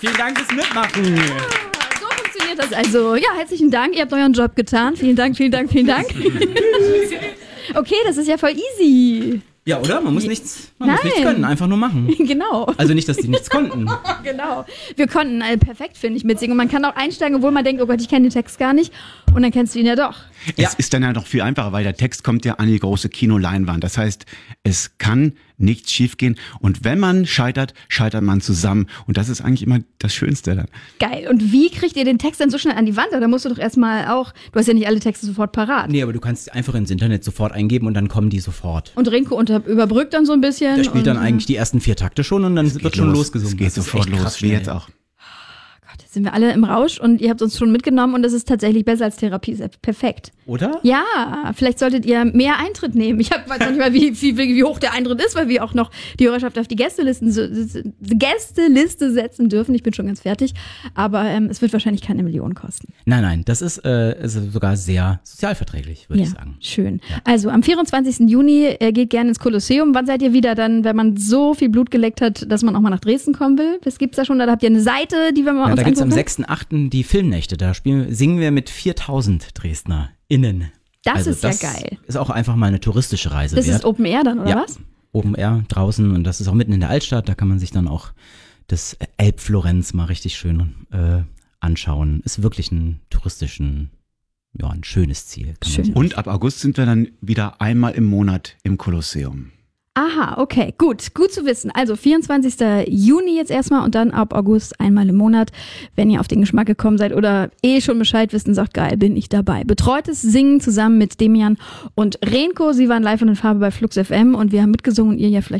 Vielen Dank fürs Mitmachen. So funktioniert das also. Ja, herzlichen Dank. Ihr habt euren Job getan. Vielen Dank. Okay, das ist ja voll easy. Ja, oder? Man muss nichts können, einfach nur machen. Genau. Also nicht, dass die nichts konnten. Genau. Wir konnten perfekt, finde ich, mitsingen. Und man kann auch einsteigen, obwohl man denkt, oh Gott, ich kenne den Text gar nicht. Und dann kennst du ihn ja doch. Es ist dann ja noch viel einfacher, weil der Text kommt ja an die große Kinoleinwand. Das heißt, es kann nichts schiefgehen. Und wenn man scheitert man zusammen. Und das ist eigentlich immer das Schönste dann. Geil. Und wie kriegt ihr den Text dann so schnell an die Wand? Da musst du doch erstmal auch, du hast ja nicht alle Texte sofort parat. Nee, aber du kannst einfach ins Internet sofort eingeben und dann kommen die sofort. Und Renko überbrückt dann so ein bisschen. Der spielt dann eigentlich die ersten 4 Takte schon und dann wird schon losgesungen. Es geht sofort los, wie jetzt auch. Jetzt sind wir alle im Rausch und ihr habt uns schon mitgenommen und das ist tatsächlich besser als Therapie. Perfekt. Oder? Ja, vielleicht solltet ihr mehr Eintritt nehmen. Ich weiß noch nicht mal, wie hoch der Eintritt ist, weil wir auch noch die Hörerschaft auf die Gästeliste setzen dürfen. Ich bin schon ganz fertig, aber es wird wahrscheinlich keine Million kosten. Nein, das ist sogar sehr sozialverträglich, würde ich sagen. Schön. Ja. Also am 24. Juni geht gerne ins Kolosseum. Wann seid ihr wieder dann, wenn man so viel Blut geleckt hat, dass man auch mal nach Dresden kommen will? Was gibt's da schon? Da habt ihr eine Seite, die wir mal uns angucken? Am 6.8. die Filmnächte, da singen wir mit 4.000 DresdnerInnen. Das ist ja geil. Ist auch einfach mal eine touristische Reise wert. Das ist Open Air dann, oder ja, was? Open Air draußen und das ist auch mitten in der Altstadt, da kann man sich dann auch das Elbflorenz mal richtig schön anschauen. Ist wirklich ein schönes Ziel. Schön. Und ab August sind wir dann wieder einmal im Monat im Kolosseum. Aha, okay, gut zu wissen. Also 24. Juni jetzt erstmal und dann ab August einmal im Monat. Wenn ihr auf den Geschmack gekommen seid oder schon Bescheid wisst und sagt, geil, bin ich dabei. Betreutes Singen zusammen mit Demian und Renko. Sie waren live und in Farbe bei Flux FM und wir haben mitgesungen und ihr ja vielleicht